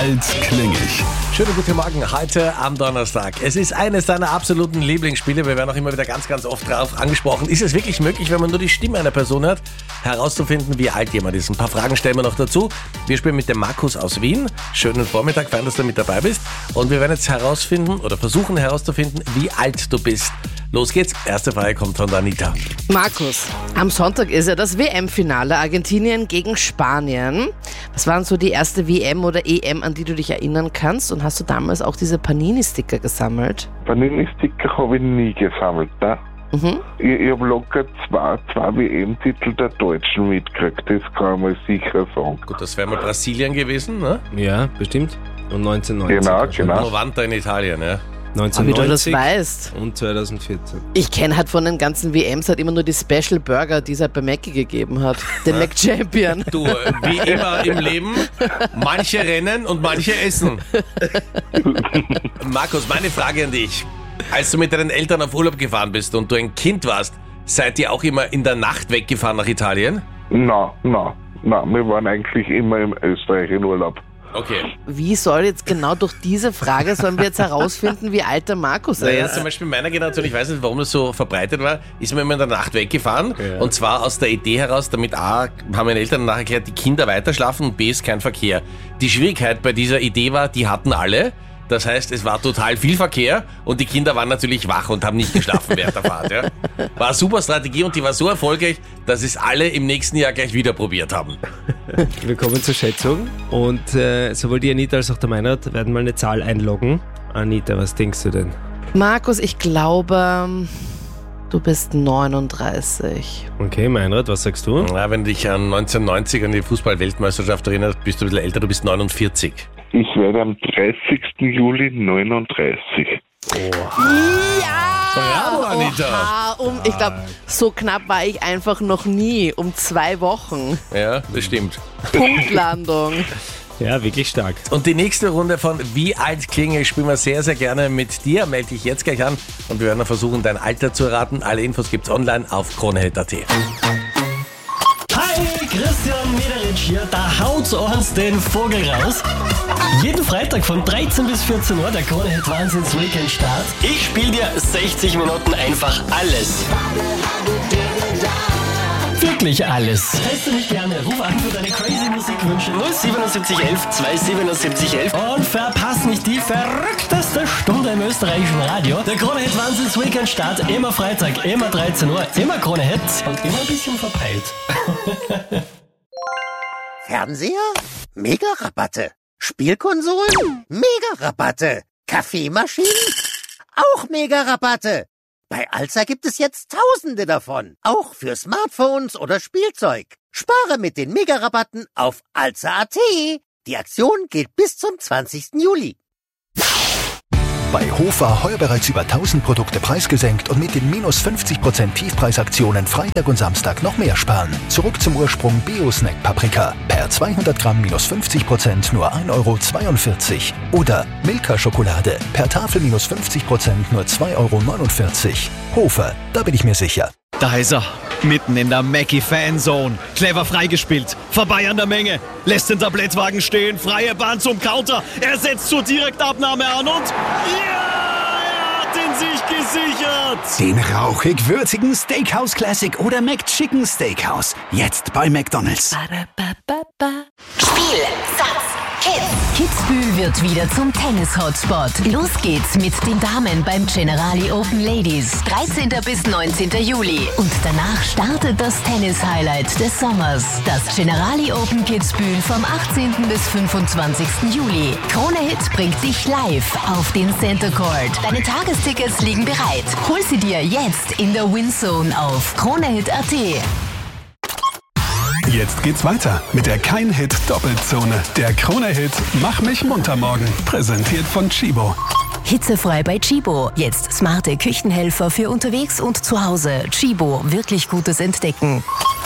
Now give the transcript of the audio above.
alt klingig. Schönen guten Morgen, heute am Donnerstag. Es ist eines deiner absoluten Lieblingsspiele. Wir werden auch immer wieder ganz, ganz oft drauf angesprochen. Ist es wirklich möglich, wenn man nur die Stimme einer Person hört, herauszufinden, wie alt jemand ist? Ein paar Fragen stellen wir noch dazu. Wir spielen mit dem Markus aus Wien. Schönen Vormittag, fein, dass du mit dabei bist. Und wir werden jetzt herausfinden oder versuchen herauszufinden, wie alt du bist. Los geht's. Erste Frage kommt von der Anita. Markus, am Sonntag ist ja das WM-Finale Argentinien gegen Spanien. Was waren so die erste WM oder EM, an die du dich erinnern kannst? Und hast du damals auch diese Panini-Sticker gesammelt? Panini-Sticker habe ich nie gesammelt, ne? Ich habe locker zwei WM-Titel der Deutschen mitgekriegt, das kann man mal sicher sagen. Gut, das wäre mal Brasilien gewesen, ne? Ja, bestimmt. Und 1990. Genau. Novanta in Italien, ja. Aber wie du das 1990 weißt. und 2014. Ich kenne halt von den ganzen WMs halt immer nur die Special Burger, die es halt bei Mackie gegeben hat. Den Mac Champion. Du, wie immer im Leben, manche rennen und manche essen. Markus, meine Frage an dich. Als du mit deinen Eltern auf Urlaub gefahren bist und du ein Kind warst, seid ihr auch immer in der Nacht weggefahren nach Italien? Na, wir waren eigentlich immer in Österreich in Urlaub. Okay. Wie soll jetzt genau durch diese Frage, sollen wir jetzt herausfinden, wie alt der Markus Naja, ist? zum Beispiel meiner Generation, ich weiß nicht, warum das so verbreitet war, ist man immer in der Nacht weggefahren. Ja. Und zwar aus der Idee heraus, damit A, haben meine Eltern danach erklärt, die Kinder weiterschlafen und B, ist kein Verkehr. Die Schwierigkeit bei dieser Idee war, die hatten alle. Das heißt, es war total viel Verkehr und die Kinder waren natürlich wach und haben nicht geschlafen während der Fahrt. Ja. War eine super Strategie und die war so erfolgreich, dass es alle im nächsten Jahr gleich wieder probiert haben. Wir kommen zur Schätzung und sowohl die Anita als auch der Meinrad werden mal eine Zahl einloggen. Anita, was denkst du denn? Markus, ich glaube, du bist 39. Okay, Meinrad, was sagst du? Ja, wenn du dich an 1990 an die Fußball-Weltmeisterschaft erinnerst, bist du ein bisschen älter, du bist 49. Ich werde am 30. Juli 39. Bravo, Anita. Ich glaube, so knapp war ich einfach noch nie. Um 2 Wochen. Ja, das stimmt. Punktlandung. Ja, wirklich stark. Und die nächste Runde von Wie alt klinge spielen wir sehr, sehr gerne mit dir. Melde dich jetzt gleich an und wir werden dann versuchen, dein Alter zu erraten. Alle Infos gibt's online auf kronehit.at. Hi, Christian Mederitsch hier, da haut uns den Vogel raus. Jeden Freitag von 13 bis 14 Uhr der Kronehit Wahnsinns Weekend Start. Ich spiele dir 60 Minuten einfach alles. Wirklich alles. Teste mich gerne, ruf an für deine crazy Musikwünsche 07711 27711 und verpass nicht die verrückteste Stunde im österreichischen Radio. Der Kronehit Wahnsinns Weekend Start, immer Freitag, immer 13 Uhr, immer Kronehit und immer ein bisschen verpeilt. Fernseher? Mega-Rabatte. Spielkonsolen? Mega-Rabatte. Kaffeemaschinen? Auch Mega-Rabatte. Bei Alza gibt es jetzt Tausende davon. Auch für Smartphones oder Spielzeug. Spare mit den Mega-Rabatten auf Alza.at. Die Aktion gilt bis zum 20. Juli. Bei Hofer heuer bereits über 1000 Produkte preisgesenkt und mit den minus 50% Tiefpreisaktionen Freitag und Samstag noch mehr sparen. Zurück zum Ursprung Bio-Snack Paprika. Per 200 Gramm minus 50% nur 1,42 €. Oder Milka Schokolade. Per Tafel minus 50% nur 2,49 €. Hofer, da bin ich mir sicher. Da ist er, mitten in der Mackie-Fanzone. Clever freigespielt, vorbei an der Menge, lässt den Tablettwagen stehen, freie Bahn zum Counter, er setzt zur Direktabnahme an und er hat ihn sich gesichert. Den rauchig-würzigen Steakhouse Classic oder McChicken Steakhouse. Jetzt bei McDonald's. Spiel, Satz, Kids. Kitzbühel wird wieder zum Tennis-Hotspot. Los geht's mit den Damen beim Generali Open Ladies. 13. bis 19. Juli. Und danach startet das Tennis-Highlight des Sommers. Das Generali Open Kitzbühel vom 18. bis 25. Juli. Kronehit bringt dich live auf den Center Court. Deine Tagestickets liegen bereit. Hol sie dir jetzt in der Winzone auf kronehit.at. Jetzt geht's weiter mit der Kein-Hit-Doppelzone. Der Krone-Hit Mach mich munter morgen. Präsentiert von Chibo. Hitzefrei bei Chibo. Jetzt smarte Küchenhelfer für unterwegs und zu Hause. Chibo, wirklich gutes Entdecken.